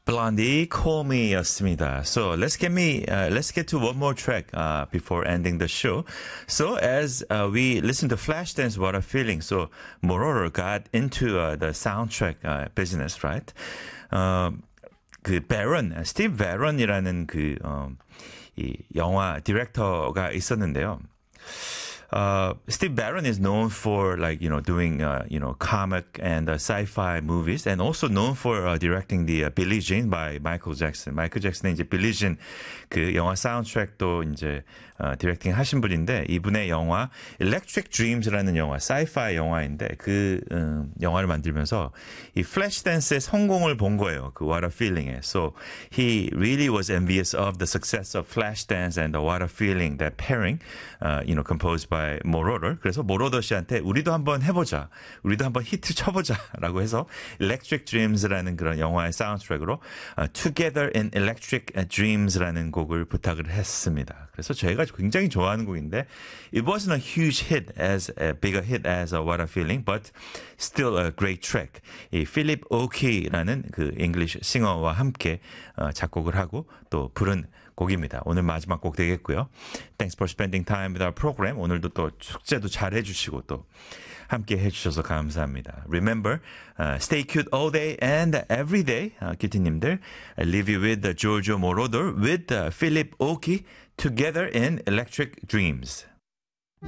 Blondie, Call Me였습니다. So let's get to one more track before ending the show. So as we listen to Flashdance, What a Feeling. So Moroder got into the soundtrack business, right? 그 베런, 스티브 베런이라는 이 영화 디렉터가 있었는데요. Steve Barron is known for doing comic and sci-fi movies, and also known for directing the Billie Jean by Michael Jackson. 마이클 잭슨의 이제 빌리 진 그 영화 사운드트랙도 이제 디렉팅 하신 분인데, 이분의 영화 Electric Dreams라는 영화, sci-fi 영화인데 그 영화를 만들면서 이 플래시댄스의 성공을 본 거예요. 그 What a Feeling에. So he really was envious of the success of Flashdance and the What a Feeling, that pairing, composed by Moroder. 그래서 모로더 씨한테 우리도 한번 해보자, 우리도 한번 히트 쳐보자라고 해서 Electric Dreams라는 그런 영화의 사운드트랙으로 Together in Electric Dreams라는 곡을 부탁을 했습니다. 그래서 저희가 굉장히 좋아하는 곡인데, it wasn't a huge hit, as big a hit as What a Feeling, but still a great track. 이 필립 오키라는 그 잉글리시 싱어와 함께 작곡을 하고 또 부른 곡입니다. 오늘 마지막 곡 되겠고요. Thanks for spending time with our program. 오늘도 또 숙제도 잘 해주시고 또 함께 해주셔서 감사합니다. Remember, stay cute all day and every day. 큐티님들, I leave you with Giorgio Moroder with Philip Oki, Together in Electric Dreams.